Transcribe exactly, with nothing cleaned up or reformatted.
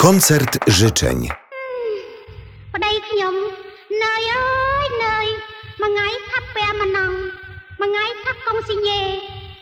Koncert życzeń. ប្តីខ្ញុំ